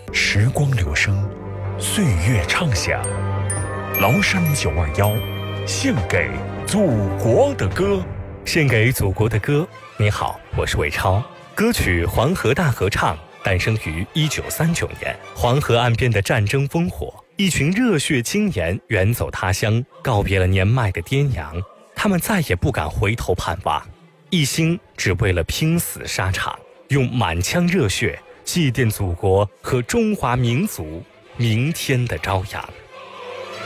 时光流声，岁月唱响。崂山921，献给祖国的歌。 献给祖国的歌。你好，我是伟超。歌曲《黄河大合唱》诞生于1939年，黄河岸边的战争烽火，一群热血青年远走他乡，告别了年迈的爹娘，他们再也不敢回头盼望，一心只为了拼死沙场，用满腔热血祭奠祖国和中华民族明天的朝阳。